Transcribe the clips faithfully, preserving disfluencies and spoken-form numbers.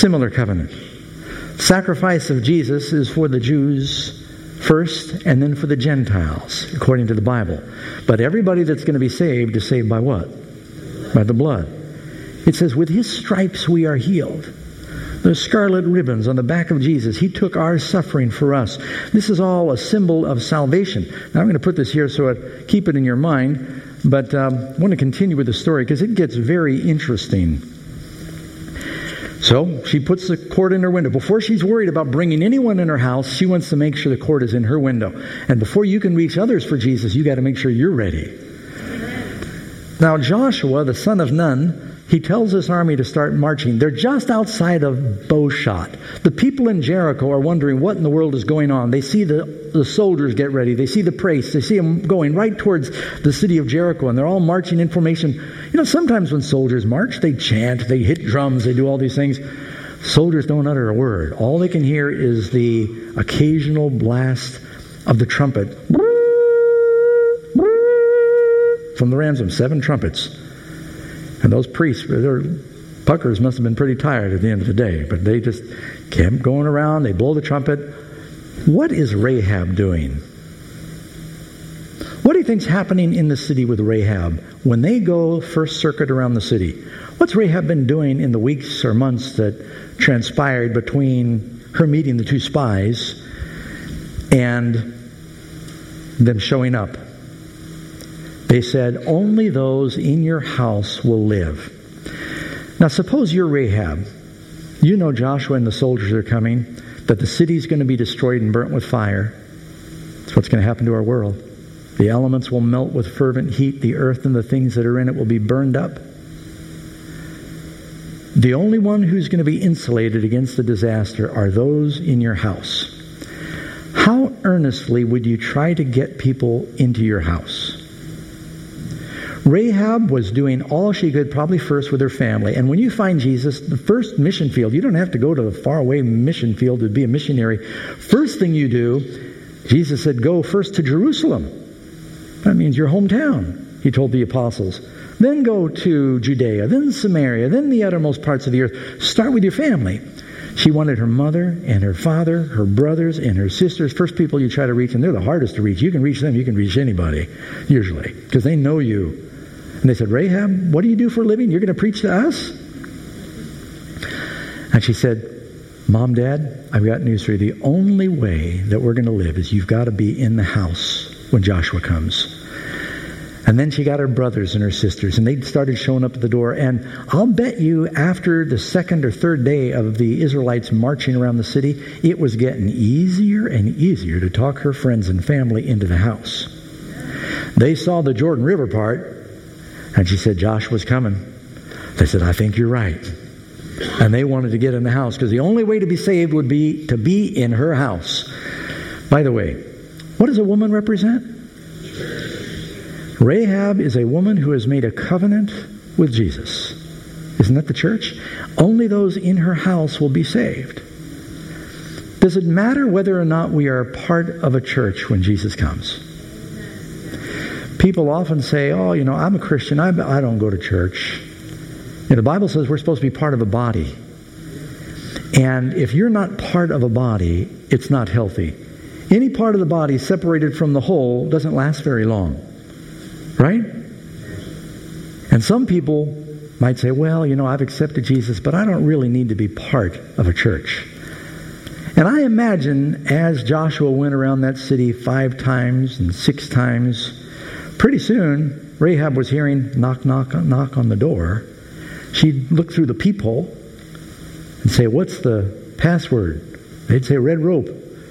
Similar covenant. Sacrifice of Jesus is for the Jews first and then for the Gentiles, according to the Bible. But everybody that's going to be saved is saved by what? By the blood. It says, with his stripes we are healed. The scarlet ribbons on the back of Jesus. He took our suffering for us. This is all a symbol of salvation. Now I'm going to put this here so it, keep it in your mind. But um, I want to continue with the story because it gets very interesting. So she puts the cord in her window. Before she's worried about bringing anyone in her house, she wants to make sure the cord is in her window. And before you can reach others for Jesus, you got to make sure you're ready. Now Joshua, the son of Nun, he tells this army to start marching. They're just outside of bow shot. The people in Jericho are wondering what in the world is going on. They see the, the soldiers get ready. They see the priests. They see them going right towards the city of Jericho, and they're all marching in formation. You know, sometimes when soldiers march, they chant, they hit drums, they do all these things. Soldiers don't utter a word. All they can hear is the occasional blast of the trumpet. From the ransom, seven trumpets. And those priests, their puckers must have been pretty tired at the end of the day. But they just kept going around. They blow the trumpet. What is Rahab doing? What do you think's happening in the city with Rahab when they go first circuit around the city? What's Rahab been doing in the weeks or months that transpired between her meeting the two spies and them showing up? They said, only those in your house will live. Now suppose you're Rahab. You know Joshua and the soldiers are coming, that the city's going to be destroyed and burnt with fire. That's what's going to happen to our world. The elements will melt with fervent heat. The earth and the things that are in it will be burned up. The only one who's going to be insulated against the disaster are those in your house. How earnestly would you try to get people into your house? Rahab was doing all she could, probably first with her family. And when you find Jesus, the first mission field, you don't have to go to a faraway mission field to be a missionary. First thing you do, Jesus said, go first to Jerusalem. That means your hometown, he told the apostles. Then go to Judea, then Samaria, then the uttermost parts of the earth. Start with your family. She wanted her mother and her father, her brothers and her sisters. First people you try to reach, and they're the hardest to reach. You can reach them, you can reach anybody, usually, because they know you. And they said, Rahab, what do you do for a living? You're going to preach to us? And she said, Mom, Dad, I've got news for you. The only way that we're going to live is you've got to be in the house when Joshua comes. And then she got her brothers and her sisters, and they started showing up at the door. And I'll bet you after the second or third day of the Israelites marching around the city, it was getting easier and easier to talk her friends and family into the house. They saw the Jordan River part, and she said, Joshua's coming. They said, I think you're right. And they wanted to get in the house, because the only way to be saved would be to be in her house. By the way, what does a woman represent? Rahab is a woman who has made a covenant with Jesus. Isn't that the church? Only those in her house will be saved. Does it matter whether or not we are part of a church when Jesus comes? People often say, oh, you know, I'm a Christian. I, I don't go to church. You know, the Bible says we're supposed to be part of a body. And if you're not part of a body, it's not healthy. Any part of the body separated from the whole doesn't last very long. Right? And some people might say, well, you know, I've accepted Jesus, but I don't really need to be part of a church. And I imagine as Joshua went around that city five times and six times, pretty soon Rahab was hearing knock, knock, knock on the door. She'd look through the peephole and say, what's the password? They'd say red rope.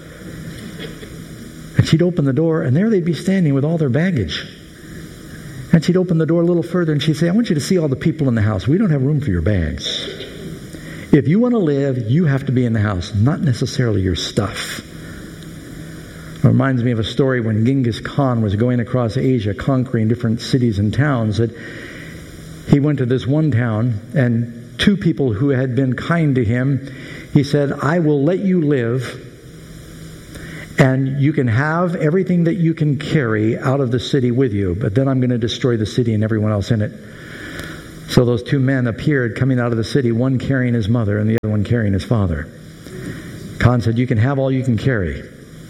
And she'd open the door, and there they'd be standing with all their baggage. And she'd open the door a little further and she'd say, I want you to see all the people in the house. We don't have room for your bags. If you want to live, you have to be in the house, not necessarily your stuff. It reminds me of a story when Genghis Khan was going across Asia, conquering different cities and towns, that he went to this one town, and two people who had been kind to him, he said, I will let you live, and you can have everything that you can carry out of the city with you, but then I'm going to destroy the city and everyone else in it. So those two men appeared coming out of the city, one carrying his mother and the other one carrying his father. Khan said, you can have all you can carry.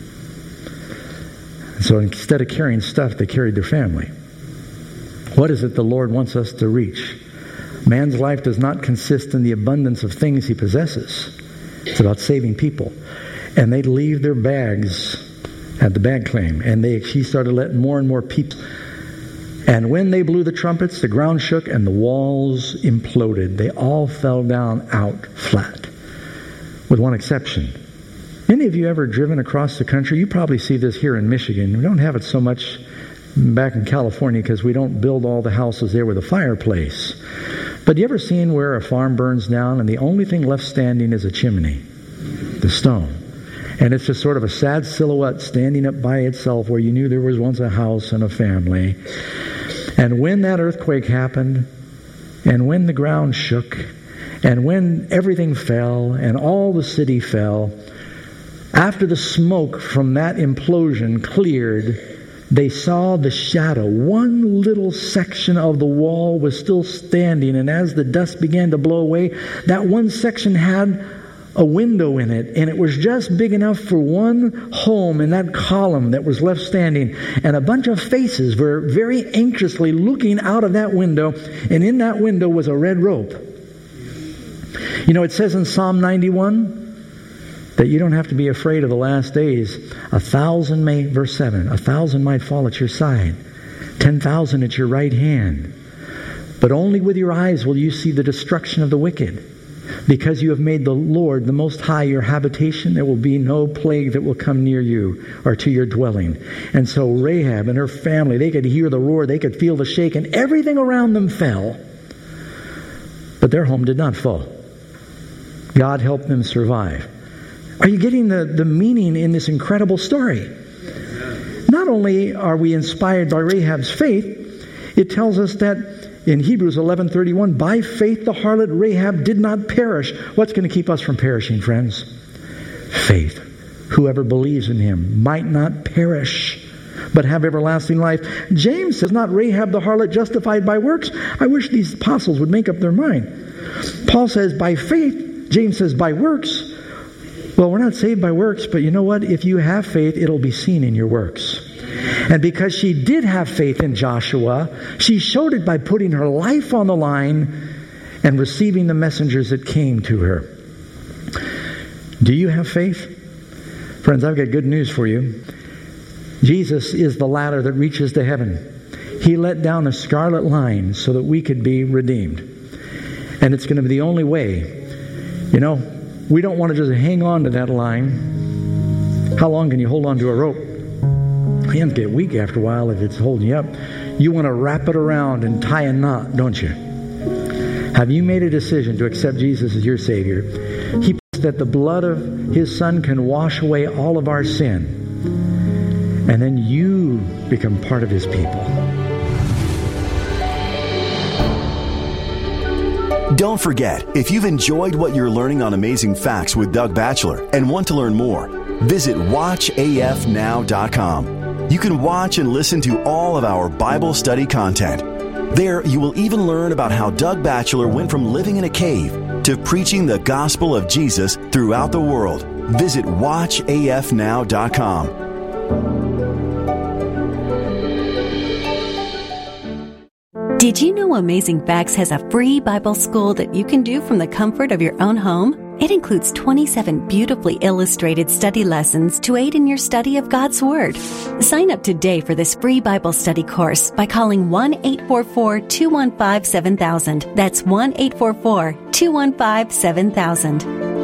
So instead of carrying stuff, they carried their family. What is it the Lord wants us to reach? Man's life does not consist in the abundance of things he possesses. It's about saving people. And they'd leave their bags at the bag claim. And they, she started letting more and more people. And when they blew the trumpets, the ground shook and the walls imploded. They all fell down out flat, with one exception. Any of you ever driven across the country? You probably see this here in Michigan. We don't have it so much back in California because we don't build all the houses there with a fireplace. But you ever seen where a farm burns down and the only thing left standing is a chimney, the stone? And it's just sort of a sad silhouette standing up by itself where you knew there was once a house and a family. And when that earthquake happened, and when the ground shook, and when everything fell, and all the city fell, after the smoke from that implosion cleared, they saw the shadow. One little section of the wall was still standing, and as the dust began to blow away, that one section had a window in it, and it was just big enough for one home in that column that was left standing. And a bunch of faces were very anxiously looking out of that window, and in that window was a red rope. You know, it says in Psalm ninety-one that you don't have to be afraid of the last days. A thousand may, verse seven, a thousand might fall at your side, ten thousand at your right hand. But only with your eyes will you see the destruction of the wicked. Because you have made the Lord, the Most High, your habitation, there will be no plague that will come near you or to your dwelling. And so Rahab and her family, they could hear the roar, they could feel the shake, and everything around them fell. But their home did not fall. God helped them survive. Are you getting the, the meaning in this incredible story? Not only are we inspired by Rahab's faith, it tells us that in Hebrews eleven thirty-one, by faith the harlot Rahab did not perish. What's going to keep us from perishing, friends? Faith. Whoever believes in him might not perish, but have everlasting life. James says, not Rahab the harlot justified by works. I wish these apostles would make up their mind. Paul says by faith. James says by works. Well, we're not saved by works, but you know what? If you have faith, it'll be seen in your works. And because she did have faith in Joshua, she showed it by putting her life on the line and receiving the messengers that came to her. Do you have faith? Friends, I've got good news for you. Jesus is the ladder that reaches to heaven. He let down a scarlet line so that we could be redeemed. And it's going to be the only way. You know, we don't want to just hang on to that line. How long can you hold on to a rope? Hands get weak after a while if it's holding you up. You want to wrap it around and tie a knot, don't you? Have you made a decision to accept Jesus as your Savior? He promised that the blood of His Son can wash away all of our sin. And then you become part of His people. Don't forget, if you've enjoyed what you're learning on Amazing Facts with Doug Batchelor and want to learn more, visit watch A F now dot com. You can watch and listen to all of our Bible study content. There, you will even learn about how Doug Batchelor went from living in a cave to preaching the gospel of Jesus throughout the world. Visit watch A F now dot com. Did you know Amazing Facts has a free Bible school that you can do from the comfort of your own home? It includes twenty-seven beautifully illustrated study lessons to aid in your study of God's Word. Sign up today for this free Bible study course by calling one eight four four, two one five, seven thousand. That's one eight four four, two one five, seven thousand.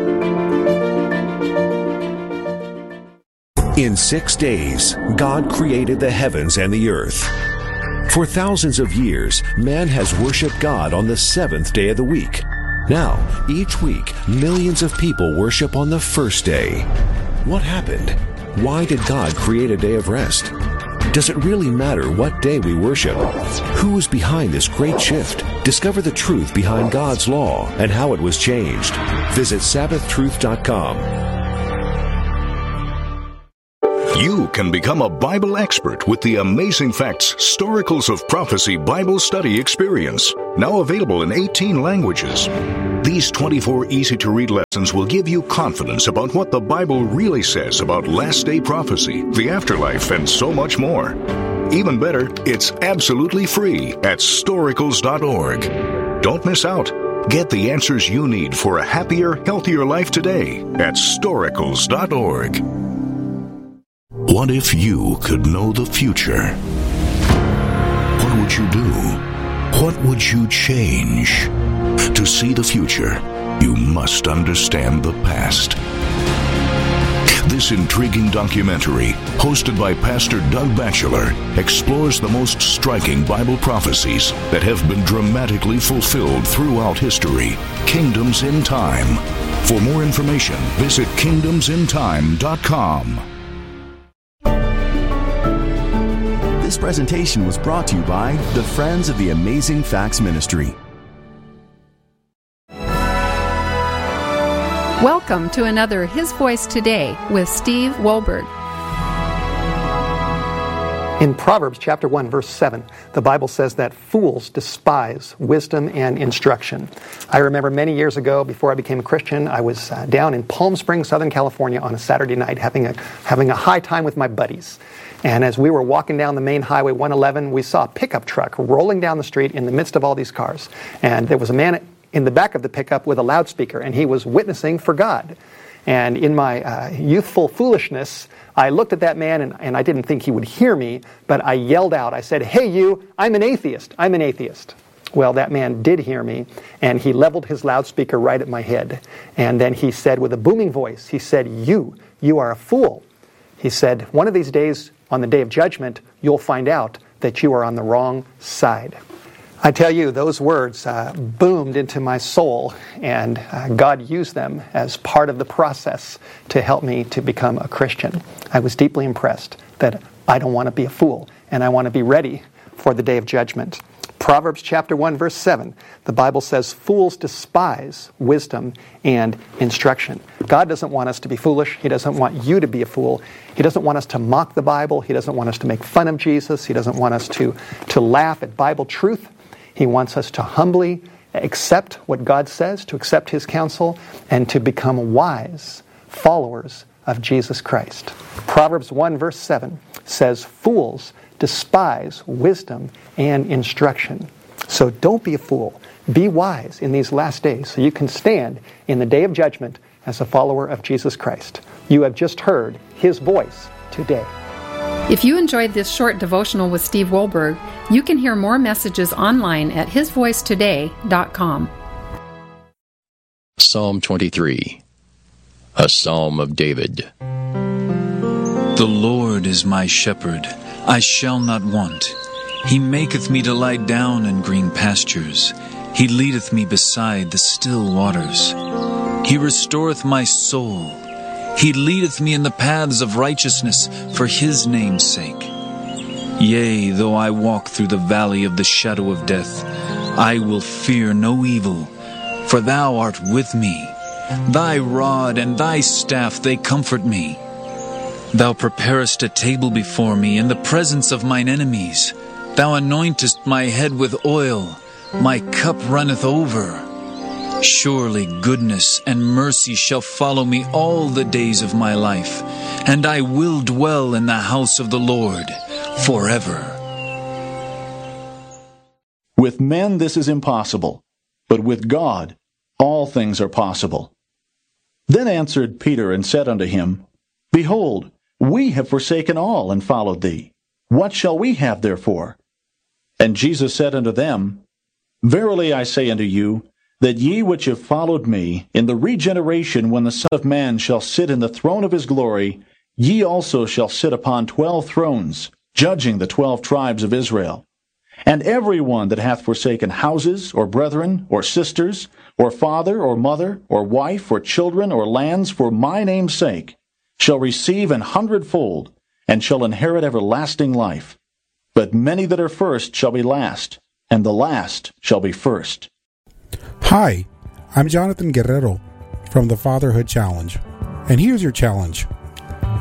In six days, God created the heavens and the earth. For thousands of years, man has worshiped God on the seventh day of the week. Now, each week, millions of people worship on the first day. What happened? Why did God create a day of rest? Does it really matter what day we worship? Who is behind this great shift? Discover the truth behind God's law and how it was changed. Visit Sabbath Truth dot com. You can become a Bible expert with the Amazing Facts Storicals of Prophecy Bible Study Experience, now available in eighteen languages. These twenty-four easy-to-read lessons will give you confidence about what the Bible really says about last-day prophecy, the afterlife, and so much more. Even better, it's absolutely free at storicals dot org. Don't miss out. Get the answers you need for a happier, healthier life today at storicals dot org. What if you could know the future? What would you do? What would you change? To see the future, you must understand the past. This intriguing documentary, hosted by Pastor Doug Batchelor, explores the most striking Bible prophecies that have been dramatically fulfilled throughout history. Kingdoms in Time. For more information, visit kingdoms in time dot com. This presentation was brought to you by the Friends of the Amazing Facts Ministry. Welcome to another His Voice Today with Steve Wohlberg. In Proverbs chapter one, verse seven, the Bible says that fools despise wisdom and instruction. I remember many years ago, before I became a Christian, I was uh, down in Palm Springs, Southern California on a Saturday night having a, having a high time with my buddies. And as we were walking down the main highway one eleven, we saw a pickup truck rolling down the street in the midst of all these cars. And there was a man in the back of the pickup with a loudspeaker, and he was witnessing for God. And in my uh, youthful foolishness, I looked at that man, and, and I didn't think he would hear me, but I yelled out. I said, "Hey, you, I'm an atheist. I'm an atheist." Well, that man did hear me, and he leveled his loudspeaker right at my head. And then he said with a booming voice, he said, you, you are a fool. He said, one of these days, on the day of judgment, you'll find out that you are on the wrong side. I tell you, those words uh, boomed into my soul, and uh, God used them as part of the process to help me to become a Christian. I was deeply impressed that I don't want to be a fool, and I want to be ready for the day of judgment. Proverbs chapter one, verse seven, the Bible says, fools despise wisdom and instruction. God doesn't want us to be foolish. He doesn't want you to be a fool. He doesn't want us to mock the Bible. He doesn't want us to make fun of Jesus. He doesn't want us to, to laugh at Bible truth. He wants us to humbly accept what God says, to accept His counsel, and to become wise followers of Jesus Christ. Proverbs one, verse seven says, fools despise wisdom and instruction. So don't be a fool. Be wise in these last days so you can stand in the day of judgment as a follower of Jesus Christ. You have just heard His voice today. If you enjoyed this short devotional with Steve Wohlberg, you can hear more messages online at his voice today dot com. Psalm twenty-three, a Psalm of David. The Lord is my shepherd, I shall not want. He maketh me to lie down in green pastures. He leadeth me beside the still waters. He restoreth my soul. He leadeth me in the paths of righteousness for His name's sake. Yea, though I walk through the valley of the shadow of death, I will fear no evil, for Thou art with me. Thy rod and Thy staff, they comfort me. Thou preparest a table before me in the presence of mine enemies. Thou anointest my head with oil. My cup runneth over. Surely goodness and mercy shall follow me all the days of my life, and I will dwell in the house of the Lord forever. With men this is impossible, but with God all things are possible. Then answered Peter and said unto him, Behold, we have forsaken all and followed thee. What shall we have therefore? And Jesus said unto them, Verily I say unto you, that ye which have followed me, in the regeneration when the Son of Man shall sit in the throne of his glory, ye also shall sit upon twelve thrones, judging the twelve tribes of Israel. And every one that hath forsaken houses, or brethren, or sisters, or father, or mother, or wife, or children, or lands, for my name's sake, shall receive an hundredfold, and shall inherit everlasting life. But many that are first shall be last, and the last shall be first. Hi, I'm Jonathan Guerrero from the Fatherhood Challenge, and here's your challenge.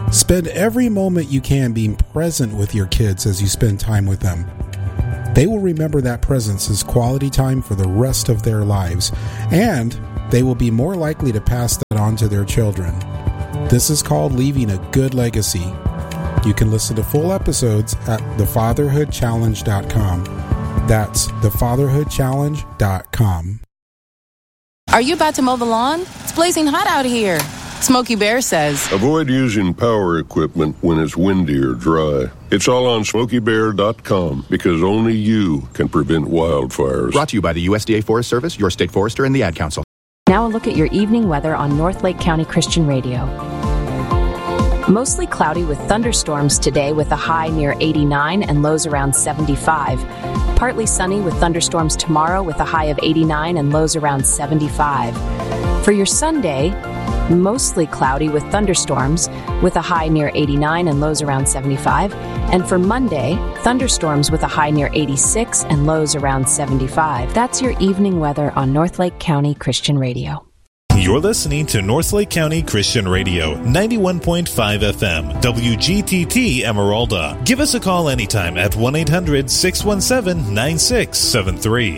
Spend every moment you can being present with your kids as you spend time with them. They will remember that presence as quality time for the rest of their lives, and they will be more likely to pass that on to their children. This is called leaving a good legacy. You can listen to full episodes at the fatherhood challenge dot com. That's the fatherhood challenge dot com. Are you about to mow the lawn? It's blazing hot out here. Smokey Bear says, avoid using power equipment when it's windy or dry. It's all on smokey bear dot com because only you can prevent wildfires. Brought to you by the U S D A Forest Service, your state forester, and the Ad Council. Now a look at your evening weather on North Lake County Christian Radio. Mostly cloudy with thunderstorms today with a high near eighty-nine and lows around seventy-five. Partly sunny with thunderstorms tomorrow with a high of eighty-nine and lows around seventy-five. For your Sunday, mostly cloudy with thunderstorms with a high near eighty-nine and lows around seventy-five. And for Monday, thunderstorms with a high near eighty-six and lows around seventy-five. That's your evening weather on North Lake County Christian Radio. You're listening to North Lake County Christian Radio, ninety-one point five F M, W G T T Emeralda. Give us a call anytime at one eight hundred six one seven nine six seven three.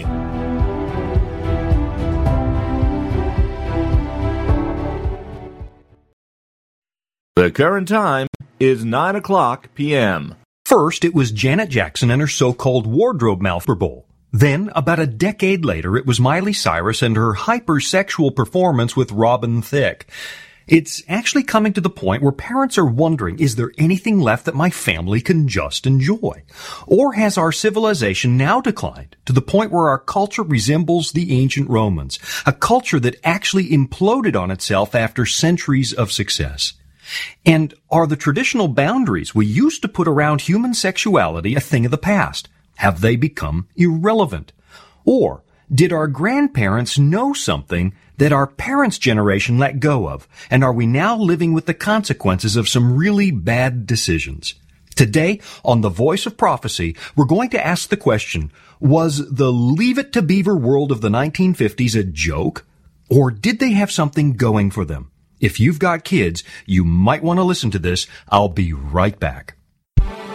The current time is nine o'clock p.m. First, it was Janet Jackson and her so-called wardrobe malfurbable. Then, about a decade later, it was Miley Cyrus and her hypersexual performance with Robin Thicke. It's actually coming to the point where parents are wondering, is there anything left that my family can just enjoy? Or has our civilization now declined to the point where our culture resembles the ancient Romans, a culture that actually imploded on itself after centuries of success? And are the traditional boundaries we used to put around human sexuality a thing of the past? Have they become irrelevant? Or did our grandparents know something that our parents' generation let go of? And are we now living with the consequences of some really bad decisions? Today, on The Voice of Prophecy, we're going to ask the question, was the Leave It to Beaver world of the nineteen fifties a joke? Or did they have something going for them? If you've got kids, you might want to listen to this. I'll be right back.